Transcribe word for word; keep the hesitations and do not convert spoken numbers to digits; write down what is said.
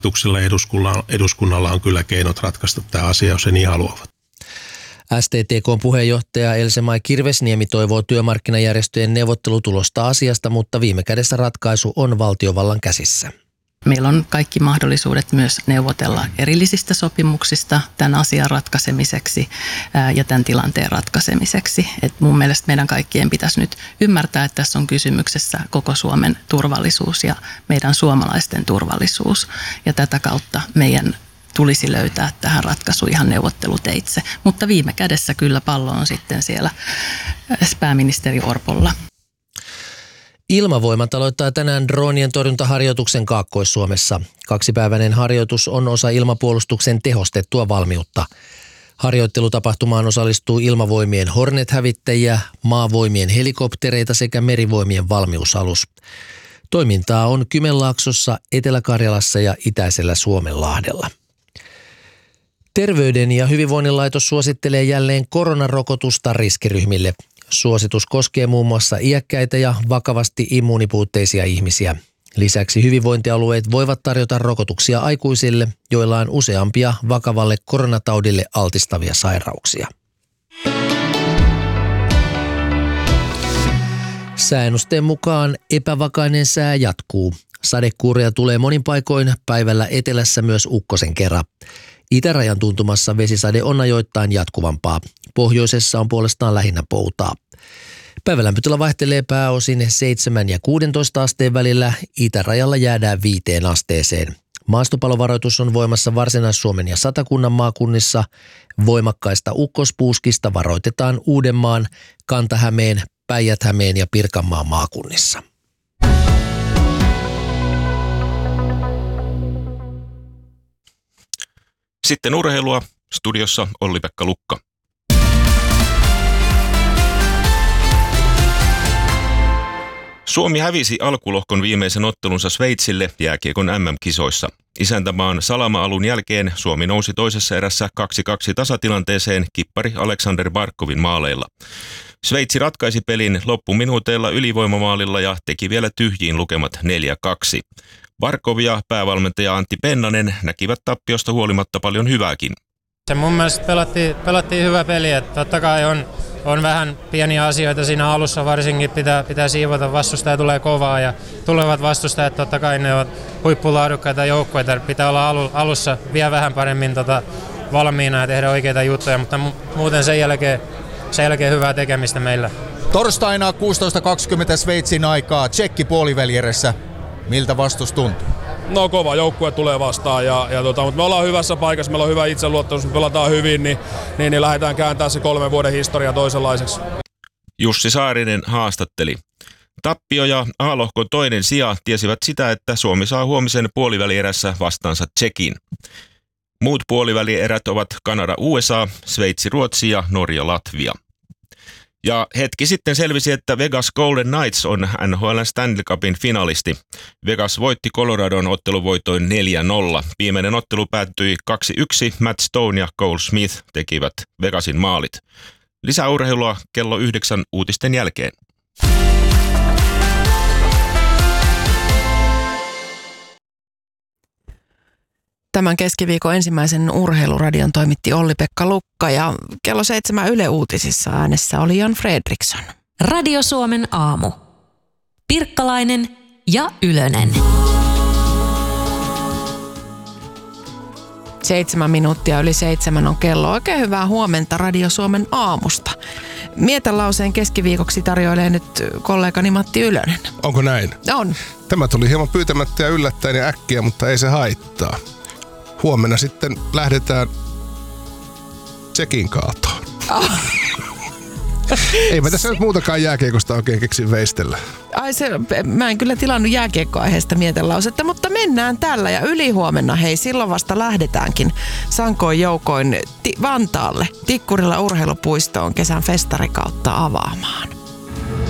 Eduskunnalla, eduskunnalla on kyllä keinot ratkaista tämä asia, jos he niin haluavat. S T T K:n puheenjohtaja Else-Mai Kirvesniemi toivoo työmarkkinajärjestöjen neuvottelutulosta asiasta, mutta viime kädessä ratkaisu on valtiovallan käsissä. Meillä on kaikki mahdollisuudet myös neuvotella erillisistä sopimuksista tämän asian ratkaisemiseksi ja tämän tilanteen ratkaisemiseksi. Et mun mielestä meidän kaikkien pitäisi nyt ymmärtää, että tässä on kysymyksessä koko Suomen turvallisuus ja meidän suomalaisten turvallisuus. Ja tätä kautta meidän tulisi löytää tähän ratkaisu ihan neuvotteluteitse. Mutta viime kädessä kyllä pallo on sitten siellä pääministeri Orpolla. Ilmavoimat aloittaa tänään droonien torjuntaharjoituksen Kaakkois-Suomessa. Kaksipäiväinen harjoitus on osa ilmapuolustuksen tehostettua valmiutta. Harjoittelutapahtumaan osallistuu ilmavoimien Hornet-hävittäjiä, maavoimien helikoptereita sekä merivoimien valmiusalus. Toimintaa on Kymenlaaksossa, Etelä-Karjalassa ja itäisellä Suomenlahdella. Terveyden ja hyvinvoinnin laitos suosittelee jälleen koronarokotusta riskiryhmille. Suositus koskee muun muassa iäkkäitä ja vakavasti immuunipuutteisia ihmisiä. Lisäksi hyvinvointialueet voivat tarjota rokotuksia aikuisille, joilla on useampia vakavalle koronataudille altistavia sairauksia. Sääennusteen mukaan epävakainen sää jatkuu. Sadekuuria tulee monin paikoin, päivällä etelässä myös ukkosen kerran. Itärajan tuntumassa vesisade on ajoittain jatkuvampaa. Pohjoisessa on puolestaan lähinnä poutaa. Päivälämpötila vaihtelee pääosin seitsemän ja kuusitoista asteen välillä. Itärajalla jäädään viiteen asteeseen. Maastopalovaroitus on voimassa Varsinais-Suomen ja Satakunnan maakunnissa. Voimakkaista ukkospuuskista varoitetaan Uudenmaan, Kanta-Hämeen, Päijät-Hämeen ja Pirkanmaan maakunnissa. Sitten urheilua. Studiossa Olli-Pekka Lukka. Suomi hävisi alkulohkon viimeisen ottelunsa Sveitsille jääkiekon M M-kisoissa. Isäntämaan Salama-alun jälkeen Suomi nousi toisessa erässä kaksi kaksi tasatilanteeseen kippari Aleksander Barkovin maaleilla. Sveitsi ratkaisi pelin loppuminuuteilla ylivoimamaalilla ja teki vielä tyhjiin lukemat neljä kaksi. Barkov ja päävalmentaja Antti Pennanen näkivät tappiosta huolimatta paljon hyvääkin. Se mun mielestä pelattiin, pelattiin hyvä peli, että totta kai on, on vähän pieniä asioita siinä alussa, varsinkin pitää, pitää siivota, vastustaja tulee kovaa ja tulevat vastustajat totta kai ne ovat huippulaadukkaita joukkueita, pitää olla alussa vielä vähän paremmin tota, valmiina ja tehdä oikeita juttuja, mutta muuten sen jälkeen, sen jälkeen hyvää tekemistä meillä. Torstaina kuusitoista kaksikymmentä Sveitsin aikaa Tšekki puolivälierässä. Miltä vastus tuntuu? No kova joukkue tulee vastaan, ja, ja tota, mutta me ollaan hyvässä paikassa, meillä on hyvä itseluottamus, me pelataan hyvin, niin, niin, niin lähdetään kääntämään se kolmen vuoden historia toisenlaiseksi. Jussi Saarinen haastatteli. Tappio ja A-lohkon toinen sija tiesivät sitä, että Suomi saa huomisen puolivälierässä vastaansa Tšekin. Muut puolivälierät ovat Kanada U S A, Sveitsi Ruotsi ja Norja Latvia. Ja hetki sitten selvisi, että Vegas Golden Knights on N H L Stanley Cupin finalisti. Vegas voitti Coloradon otteluvoitoin neljä nolla. Viimeinen ottelu päättyi kaksi yksi. Matt Stone ja Cole Smith tekivät Vegasin maalit. Lisää urheilua kello yhdeksän uutisten jälkeen. Tämän keskiviikon ensimmäisen urheiluradion toimitti Olli-Pekka Lukka ja kello seitsemän Yle Uutisissa äänessä oli Jan Fredriksson. Radio Suomen aamu. Pirkkalainen ja Ylönen. Seitsemän minuuttia yli seitsemän on kello. Oikein hyvää huomenta Radio Suomen aamusta. Mietelauseen keskiviikoksi tarjoilee nyt kollegani Matti Ylönen. Onko näin? On. Tämä tuli hieman pyytämättä ja yllättäen ja äkkiä, mutta ei se haittaa. Huomenna sitten lähdetään Tšekin kaatoon. Oh. Ei mä tässä nyt muutakaan jääkiekosta oikein keksin veistellä. Ai se, mä en kyllä tilannut jääkiekkoaiheesta mietelausetta, mutta mennään tällä ja ylihuomenna, hei silloin vasta lähdetäänkin sankoin joukoin ti- Vantaalle Tikkurilla urheilupuistoon kesän festarikautta avaamaan.